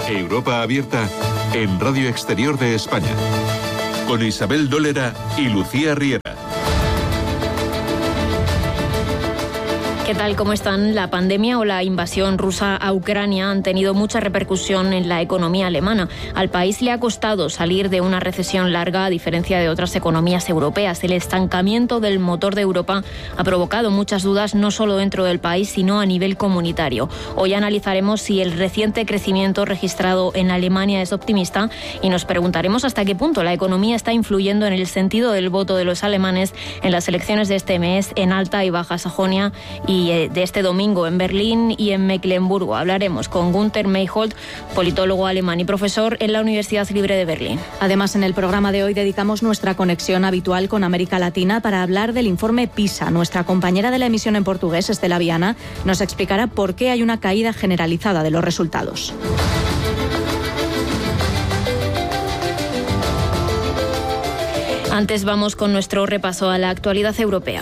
Europa Abierta en Radio Exterior de España, con Isabel Dólera y Lucía Riera. ¿Qué tal? ¿Cómo están? La pandemia o la invasión rusa a Ucrania han tenido mucha repercusión en la economía alemana. Al país le ha costado salir de una recesión larga, a diferencia de otras economías europeas. El estancamiento del motor de Europa ha provocado muchas dudas, no solo dentro del país, sino a nivel comunitario. Hoy analizaremos si el reciente crecimiento registrado en Alemania es optimista y nos preguntaremos hasta qué punto la economía está influyendo en el sentido del voto de los alemanes en las elecciones de este mes en Alta y Baja Sajonia y de este domingo en Berlín y en Mecklemburgo. Hablaremos con Günther Mayholt, politólogo alemán y profesor en la Universidad Libre de Berlín. Además, en el programa de hoy dedicamos nuestra conexión habitual con América Latina para hablar del informe PISA. Nuestra compañera de la emisión en portugués, Estela Viana, nos explicará por qué hay una caída generalizada de los resultados. Antes vamos con nuestro repaso a la actualidad europea.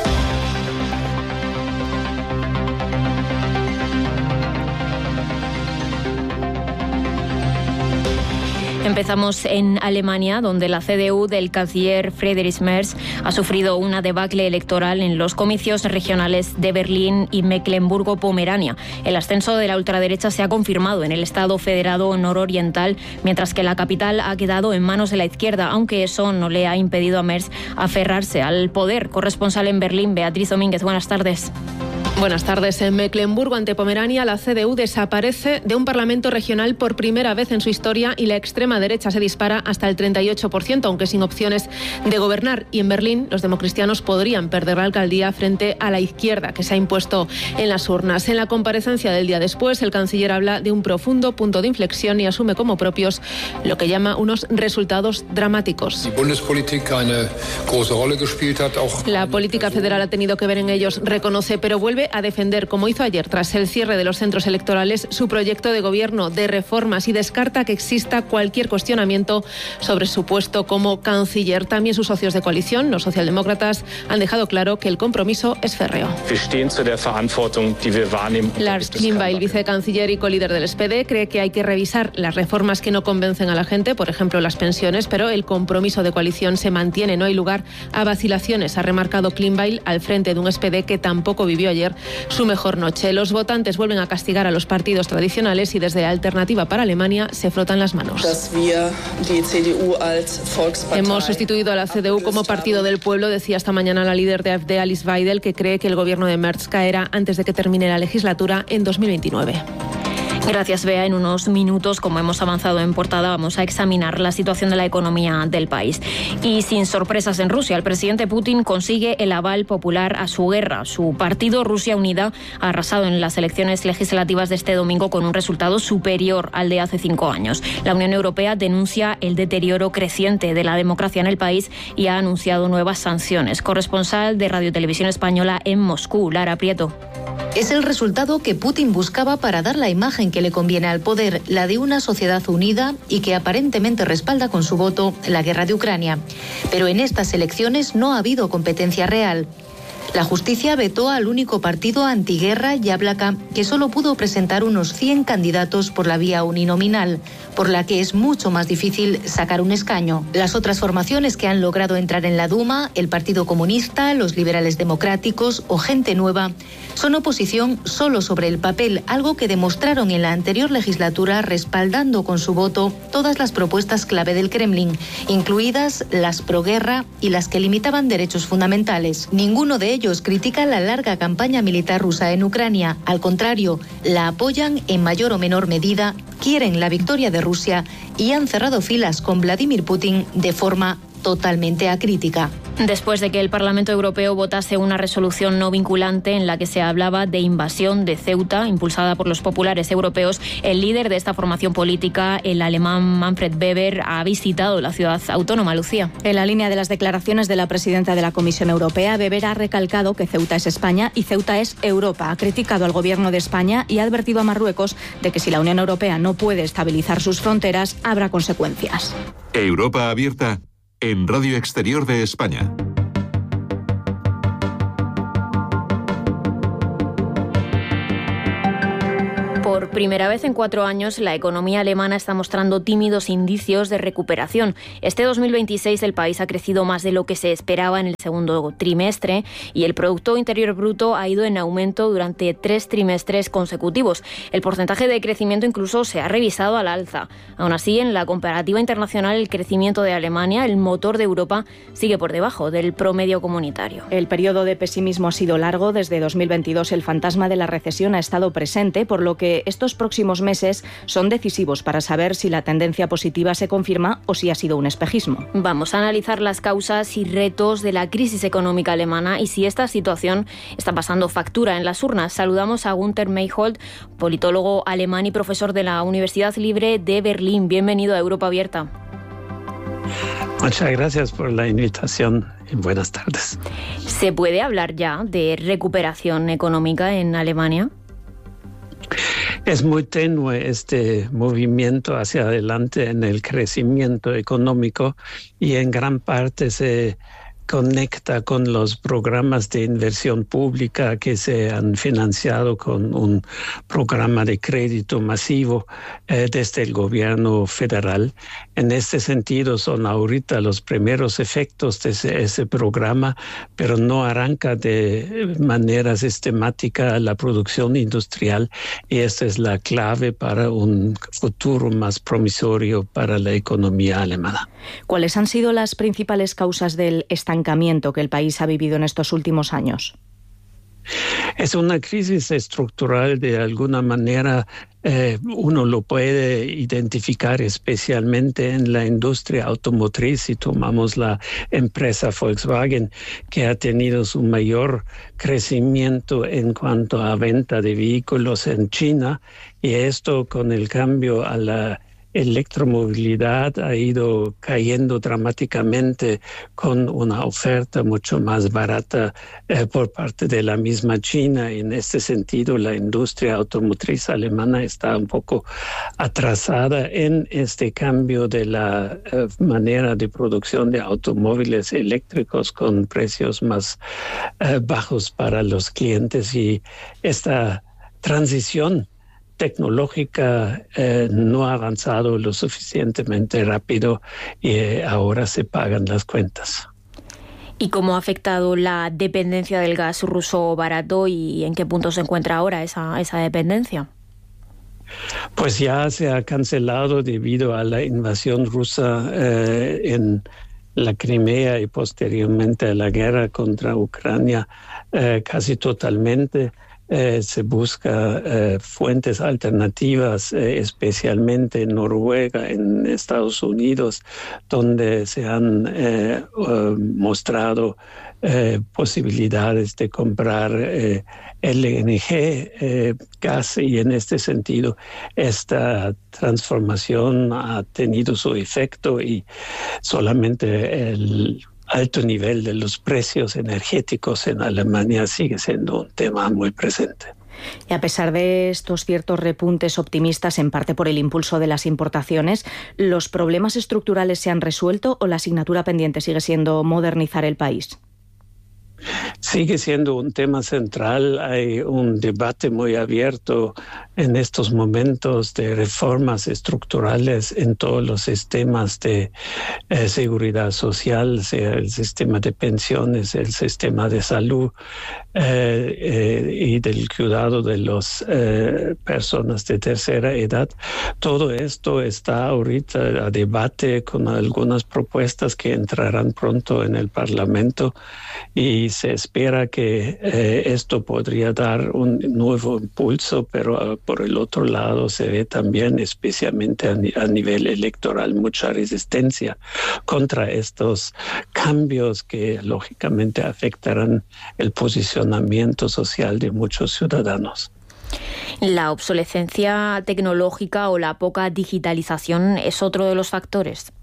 Empezamos en Alemania, donde la CDU del canciller Friedrich Merz ha sufrido una debacle electoral en los comicios regionales de Berlín y Mecklemburgo-Pomerania. El ascenso de la ultraderecha se ha confirmado en el estado federado nororiental, mientras que la capital ha quedado en manos de la izquierda, aunque eso no le ha impedido a Merz aferrarse al poder. Corresponsal en Berlín, Beatriz Domínguez, buenas tardes. Buenas tardes. En Mecklemburgo, ante Pomerania, la CDU desaparece de un parlamento regional por primera vez en su historia y la extrema derecha se dispara hasta el 38%, aunque sin opciones de gobernar. Y en Berlín, los democristianos podrían perder la alcaldía frente a la izquierda, que se ha impuesto en las urnas. En la comparecencia del día después, el canciller habla de un profundo punto de inflexión y asume como propios lo que llama unos resultados dramáticos. La política federal ha tenido que ver en ellos, reconoce, pero vuelve a defender, como hizo ayer tras el cierre de los centros electorales, su proyecto de gobierno de reformas y descarta que exista cualquier cuestionamiento sobre su puesto como canciller. También sus socios de coalición, los socialdemócratas, han dejado claro que el compromiso es férreo. Lars Klingbeil, vicecanciller y colíder del SPD, cree que hay que revisar las reformas que no convencen a la gente, por ejemplo las pensiones, pero el compromiso de coalición se mantiene, no hay lugar a vacilaciones, ha remarcado Klingbeil al frente de un SPD que tampoco vivió ayer su mejor noche. Los votantes vuelven a castigar a los partidos tradicionales y desde Alternativa para Alemania se frotan las manos. Hemos sustituido a la CDU como partido del pueblo, decía esta mañana la líder de AfD, Alice Weidel, que cree que el gobierno de Merz caerá antes de que termine la legislatura en 2029. Gracias, Bea. En unos minutos, como hemos avanzado en portada, vamos a examinar la situación de la economía del país. Y sin sorpresas en Rusia, el presidente Putin consigue el aval popular a su guerra. Su partido, Rusia Unida, ha arrasado en las elecciones legislativas de este domingo con un resultado superior al de hace 5 años. La Unión Europea denuncia el deterioro creciente de la democracia en el país y ha anunciado nuevas sanciones. Corresponsal de Radio Televisión Española en Moscú, Lara Prieto. Es el resultado que Putin buscaba para dar la imagen que le conviene al poder, la de una sociedad unida y que aparentemente respalda con su voto la guerra de Ucrania. Pero en estas elecciones no ha habido competencia real. La justicia vetó al único partido antiguerra, Yablaka, que solo pudo presentar unos 100 candidatos por la vía uninominal, por la que es mucho más difícil sacar un escaño. Las otras formaciones que han logrado entrar en la Duma, el Partido Comunista, los liberales democráticos o Gente Nueva, son oposición solo sobre el papel, algo que demostraron en la anterior legislatura respaldando con su voto todas las propuestas clave del Kremlin, incluidas las proguerra y las que limitaban derechos fundamentales. Ninguno de ellos critica la larga campaña militar rusa en Ucrania. Al contrario, la apoyan en mayor o menor medida, quieren la victoria de Rusia y han cerrado filas con Vladimir Putin de forma totalmente acrítica. Después de que el Parlamento Europeo votase una resolución no vinculante en la que se hablaba de invasión de Ceuta, impulsada por los populares europeos, el líder de esta formación política, el alemán Manfred Weber, ha visitado la ciudad autónoma. Lucía. En la línea de las declaraciones de la presidenta de la Comisión Europea, Weber ha recalcado que Ceuta es España y Ceuta es Europa. Ha criticado al gobierno de España y ha advertido a Marruecos de que si la Unión Europea no puede estabilizar sus fronteras, habrá consecuencias. Europa Abierta en Radio Exterior de España. Por primera vez en 4 años, la economía alemana está mostrando tímidos indicios de recuperación. Este 2026 el país ha crecido más de lo que se esperaba en el segundo trimestre y el Producto Interior Bruto ha ido en aumento durante 3 trimestres consecutivos. El porcentaje de crecimiento incluso se ha revisado al alza. Aún así, en la comparativa internacional, el crecimiento de Alemania, el motor de Europa, sigue por debajo del promedio comunitario. El periodo de pesimismo ha sido largo. Desde 2022 el fantasma de la recesión ha estado presente, por lo que estos próximos meses son decisivos para saber si la tendencia positiva se confirma o si ha sido un espejismo. Vamos a analizar las causas y retos de la crisis económica alemana y si esta situación está pasando factura en las urnas. Saludamos a Günther Mayhold, politólogo alemán y profesor de la Universidad Libre de Berlín. Bienvenido a Europa Abierta. Muchas gracias por la invitación y buenas tardes. ¿Se puede hablar ya de recuperación económica en Alemania? Es muy tenue este movimiento hacia adelante en el crecimiento económico y en gran parte se conecta con los programas de inversión pública que se han financiado con un programa de crédito masivo desde el gobierno federal. En este sentido son ahorita los primeros efectos de ese programa, pero no arranca de manera sistemática la producción industrial y esta es la clave para un futuro más promisorio para la economía alemana. ¿Cuáles han sido las principales causas del estancamiento que el país ha vivido en estos últimos años? Es una crisis estructural de alguna manera. Uno lo puede identificar especialmente en la industria automotriz. Si tomamos la empresa Volkswagen, que ha tenido su mayor crecimiento en cuanto a venta de vehículos en China, y esto con el cambio a la electromovilidad ha ido cayendo dramáticamente con una oferta mucho más barata por parte de la misma China. En este sentido, la industria automotriz alemana está un poco atrasada en este cambio de la manera de producción de automóviles eléctricos con precios más bajos para los clientes, y esta transición tecnológica no ha avanzado lo suficientemente rápido y ahora se pagan las cuentas. ¿Y cómo ha afectado la dependencia del gas ruso barato y en qué punto se encuentra ahora esa dependencia? Pues ya se ha cancelado debido a la invasión rusa en la Crimea y posteriormente a la guerra contra Ucrania casi totalmente. Se busca fuentes alternativas, especialmente en Noruega, en Estados Unidos, donde se han mostrado posibilidades de comprar LNG, gas, y en este sentido esta transformación ha tenido su efecto y solamente el alto nivel de los precios energéticos en Alemania sigue siendo un tema muy presente. Y a pesar de estos ciertos repuntes optimistas, en parte por el impulso de las importaciones, ¿los problemas estructurales se han resuelto o la asignatura pendiente sigue siendo modernizar el país? Sigue siendo un tema central. Hay un debate muy abierto en estos momentos de reformas estructurales en todos los sistemas de seguridad social, sea el sistema de pensiones, el sistema de salud y del cuidado de las personas de tercera edad. Todo esto está ahorita a debate con algunas propuestas que entrarán pronto en el Parlamento y se espera que esto podría dar un nuevo impulso, pero por el otro lado se ve también, especialmente a nivel electoral, mucha resistencia contra estos cambios que lógicamente afectarán el posicionamiento social de muchos ciudadanos. ¿La obsolescencia tecnológica o la poca digitalización es otro de los factores?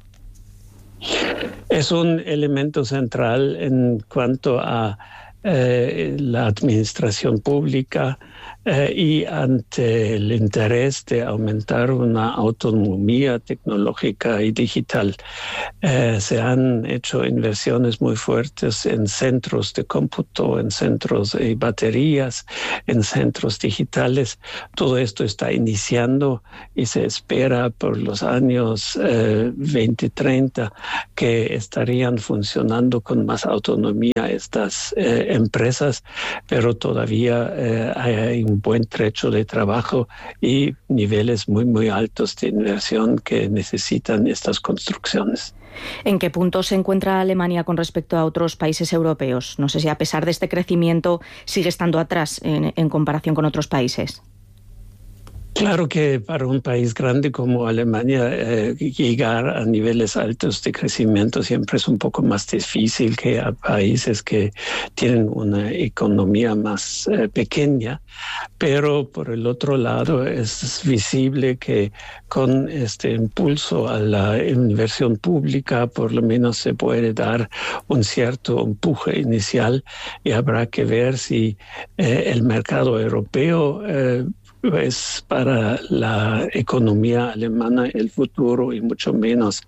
Es un elemento central en cuanto a la administración pública. y ante el interés de aumentar una autonomía tecnológica y digital, se han hecho inversiones muy fuertes en centros de cómputo, en centros de baterías, en centros digitales. Todo esto está iniciando y se espera por los años 2030 que estarían funcionando con más autonomía estas empresas, pero todavía hay un buen trecho de trabajo y niveles muy, muy altos de inversión que necesitan estas construcciones. ¿En qué punto se encuentra Alemania con respecto a otros países europeos? No sé si a pesar de este crecimiento sigue estando atrás en comparación con otros países. Claro que para un país grande como Alemania llegar a niveles altos de crecimiento siempre es un poco más difícil que a países que tienen una economía más pequeña, pero por el otro lado es visible que con este impulso a la inversión pública por lo menos se puede dar un cierto empuje inicial y habrá que ver si el mercado europeo es para la economía alemana el futuro y mucho menos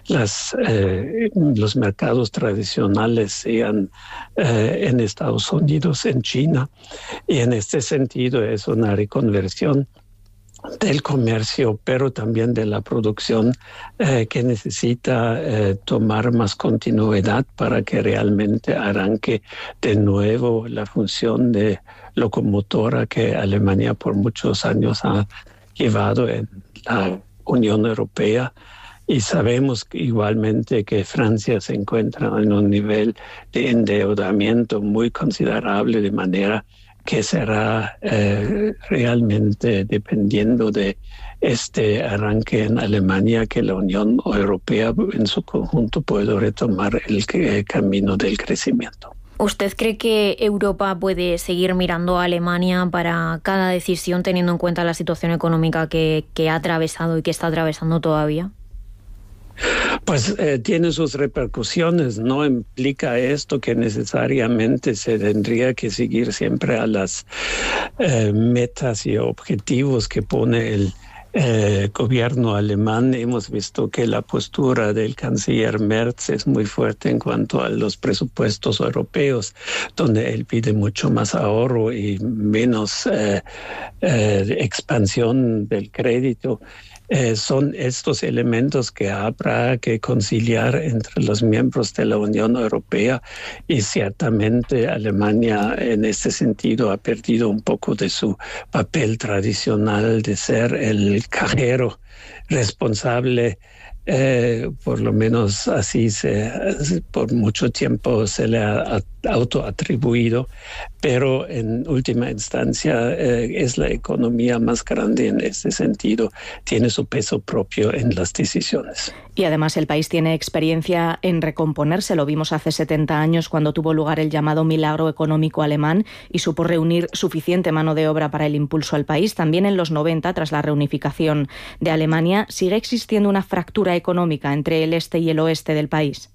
los mercados tradicionales, sean en Estados Unidos, en China. Y en este sentido es una reconversión del comercio, pero también de la producción que necesita tomar más continuidad para que realmente arranque de nuevo la función de locomotora que Alemania por muchos años ha llevado en la Unión Europea. Y sabemos igualmente que Francia se encuentra en un nivel de endeudamiento muy considerable, de manera que será realmente dependiendo de este arranque en Alemania que la Unión Europea en su conjunto pueda retomar el camino del crecimiento. ¿Usted cree que Europa puede seguir mirando a Alemania para cada decisión teniendo en cuenta la situación económica que ha atravesado y que está atravesando todavía? Pues tiene sus repercusiones. No implica esto que necesariamente se tendría que seguir siempre a las metas y objetivos que pone el gobierno alemán. Hemos visto que la postura del canciller Merz es muy fuerte en cuanto a los presupuestos europeos, donde él pide mucho más ahorro y menos expansión del crédito. Son estos elementos que habrá que conciliar entre los miembros de la Unión Europea, y ciertamente Alemania en este sentido ha perdido un poco de su papel tradicional de ser el cajero responsable. Por lo menos así por mucho tiempo se le ha autoatribuido, pero en última instancia es la economía más grande en ese sentido, tiene su peso propio en las decisiones. Y además el país tiene experiencia en recomponerse, lo vimos hace 70 años cuando tuvo lugar el llamado milagro económico alemán y supo reunir suficiente mano de obra para el impulso al país. También en los 90, tras la reunificación de Alemania, sigue existiendo una fractura económica entre el este y el oeste del país.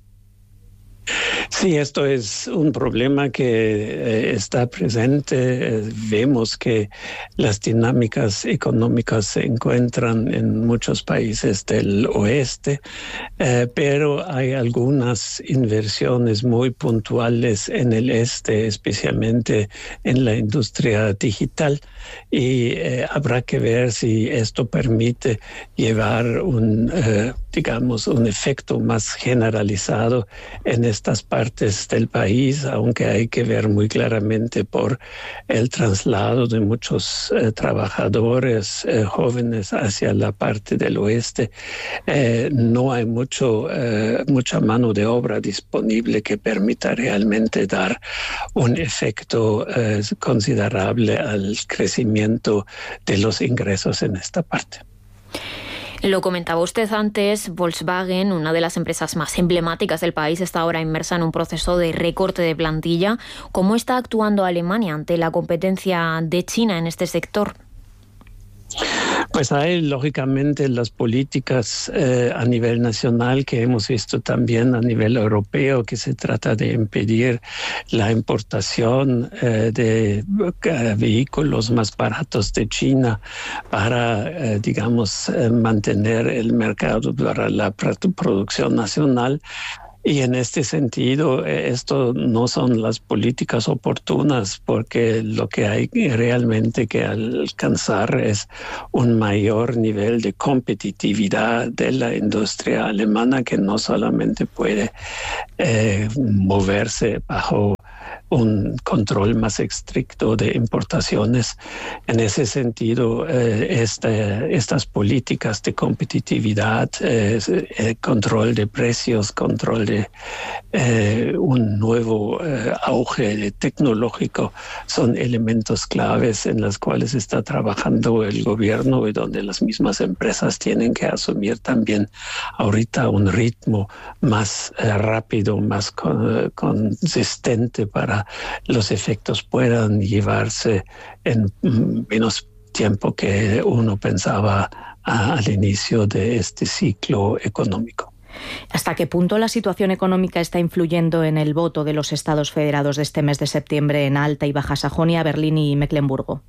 Sí, esto es un problema que está presente. Vemos que las dinámicas económicas se encuentran en muchos países del oeste, pero hay algunas inversiones muy puntuales en el este, especialmente en la industria digital, y habrá que ver si esto permite llevar un efecto más generalizado en estas partes del país, aunque hay que ver muy claramente por el traslado de muchos trabajadores jóvenes hacia la parte del oeste. No hay mucha mano de obra disponible que permita realmente dar un efecto considerable al crecimiento de los ingresos en esta parte. Lo comentaba usted antes, Volkswagen, una de las empresas más emblemáticas del país, está ahora inmersa en un proceso de recorte de plantilla. ¿Cómo está actuando Alemania ante la competencia de China en este sector? Pues hay, lógicamente, las políticas a nivel nacional que hemos visto también a nivel europeo, que se trata de impedir la importación de vehículos más baratos de China para, mantener el mercado para la producción nacional. Y en este sentido, esto no son las políticas oportunas, porque lo que hay realmente que alcanzar es un mayor nivel de competitividad de la industria alemana, que no solamente puede moverse bajo un control más estricto de importaciones. En ese sentido, estas políticas de competitividad, control de precios, control de un nuevo auge tecnológico, son elementos claves en los cuales está trabajando el gobierno y donde las mismas empresas tienen que asumir también ahorita un ritmo más rápido, más consistente para los efectos puedan llevarse en menos tiempo que uno pensaba al inicio de este ciclo económico. ¿Hasta qué punto la situación económica está influyendo en el voto de los estados federados de este mes de septiembre en Alta y Baja Sajonia, Berlín y Mecklemburgo?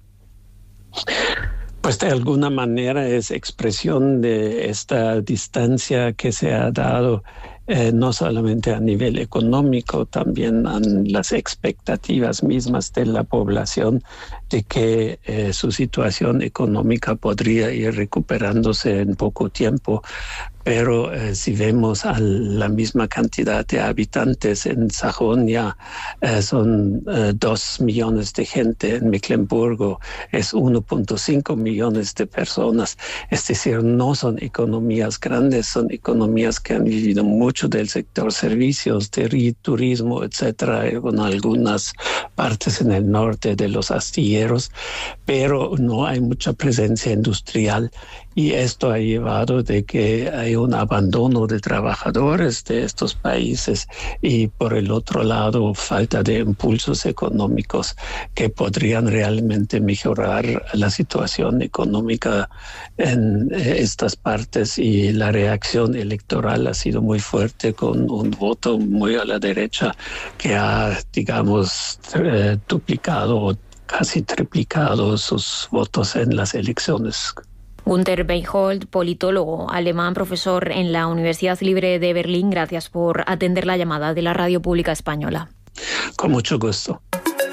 Pues de alguna manera es expresión de esta distancia que se ha dado no solamente a nivel económico, también a las expectativas mismas de la población de que su situación económica podría ir recuperándose en poco tiempo. Pero si vemos a la misma cantidad de habitantes en Sajonia, son 2 millones de gente, en Mecklemburgo es 1.5 millones de personas. Es decir, no son economías grandes, son economías que han vivido mucho del sector servicios, de turismo, etcétera, con algunas partes en el norte de los astilleros, pero no hay mucha presencia industrial. Y esto ha llevado de que hay un abandono de trabajadores de estos países y por el otro lado falta de impulsos económicos que podrían realmente mejorar la situación económica en estas partes, y la reacción electoral ha sido muy fuerte con un voto muy a la derecha que ha, duplicado o casi triplicado sus votos en las elecciones. Günter Beinhold, politólogo alemán, profesor en la Universidad Libre de Berlín, gracias por atender la llamada de la Radio Pública Española. Con mucho gusto.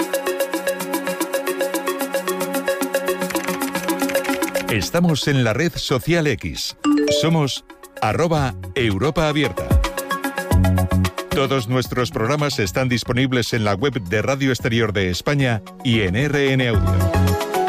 Estamos en la red social X. Somos @EuropaAbierta. Todos nuestros programas están disponibles en la web de Radio Exterior de España y en RN Audio.